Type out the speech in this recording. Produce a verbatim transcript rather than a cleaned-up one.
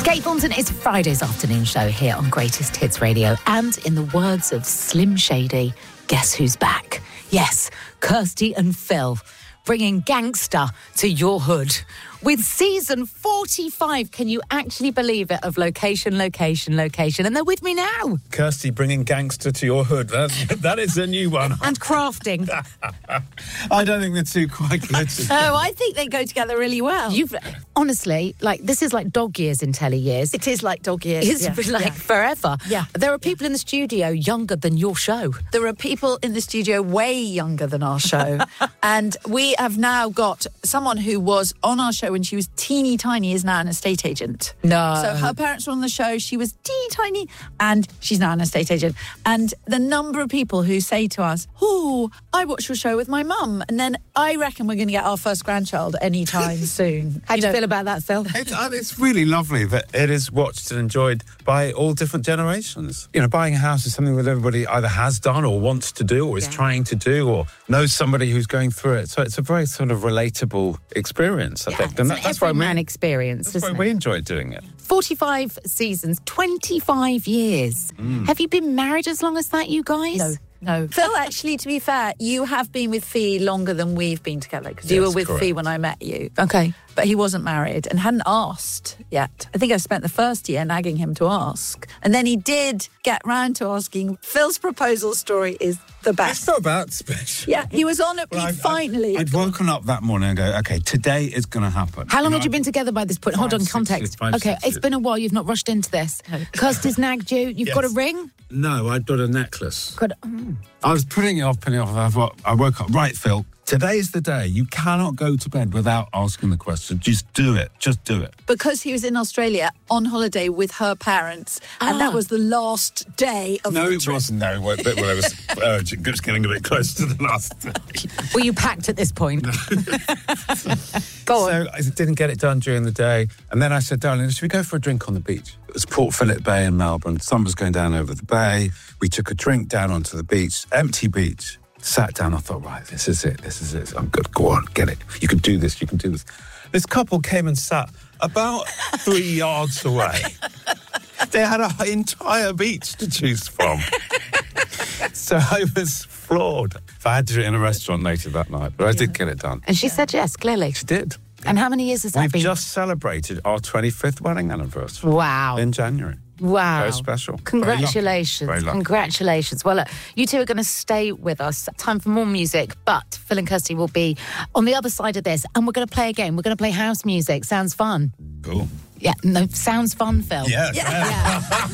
Kate Thornton is Friday's afternoon show here on Greatest Hits Radio. And in the words of Slim Shady, guess who's back? Yes, Kirsty and Phil, bringing gangster to your hood. With season forty-five, can you actually believe it, of Location, Location, Location? And they're with me now. Kirsty bringing gangster to your hood. That, that is a new one. And crafting. I don't think the two quite glitter. Oh, I think they go together really well. You've honestly, like, this is like dog years in telly years. It is like dog years. It's yeah. been like yeah. forever. Yeah. There are people in the studio younger than your show. There are people in the studio way younger than our show. And we have now got someone who was on our show when she was teeny tiny, is now an estate agent. No. So her parents were on the show, she was teeny tiny, and she's now an estate agent. And the number of people who say to us, oh, I watched your show with my mum, and then I reckon we're going to get our first grandchild anytime soon. How do you know, feel about that, Phil? It's, uh, it's really lovely that it is watched and enjoyed by all different generations. You know, buying a house is something that everybody either has done or wants to do or is Yeah. trying to do or knows somebody who's going through it. So it's a very sort of relatable experience, I Yeah, think. it's And an that, that's why we, everyman experience, that's why isn't we it? enjoy doing it. forty-five seasons, twenty-five years. Have you been married as long as that, you guys? No, no. Phil, actually, to be fair, you have been with Fee longer than we've been together, because you Yes, were with correct. Fee when I met you. Okay. But he wasn't married and hadn't asked yet. I think I spent the first year nagging him to ask. And then he did get round to asking. Phil's proposal story is the It's best. not about special. Yeah, he was on it. Well, he I'd- finally. I'd, I'd woken up that morning and go, okay, today is going to happen. How long know, had you been together by this point? Five, Hold on, six context. years, five, okay, six it's years. been a while. You've not rushed into this. Kirsty's nagged you. You've got a Yes. ring? No, I'd got a necklace. Got a, mm. I was putting it off, putting it off. I thought, I woke up, right, Phil, today's the day. You cannot go to bed without asking the question. Just do it. Just do it. Because he was in Australia on holiday with her parents. And Ah. that was the last day of No, the it trip. wasn't. No, it bit when I was urgent. It was getting a bit close to the last day. Were you packed at this point? Go on. So I didn't get it done during the day. And then I said, darling, should we go for a drink on the beach? It was Port Phillip Bay in Melbourne. Sun was going down over the bay. We took a drink down onto the beach, empty beach. Sat down, I thought, right, this is it, this is it. I'm good, go on, get it. You can do this, you can do this. This couple came and sat about three yards away. They had an entire beach to choose from. So I was floored. I had to do it in a restaurant later that night, but I did get it done. And she said yes, clearly. She did. And how many years has that We've been? just celebrated our twenty-fifth wedding anniversary. Wow. In January. Wow. Very special. Congratulations. Very lucky. Very lucky. Congratulations. Well, look, you two are going to stay with us. Time for more music, but Phil and Kirsty will be on the other side of this, and we're going to play a game. We're going to play house music. Sounds fun. Cool. Yeah, no, sounds fun, Phil. Yes. Yeah.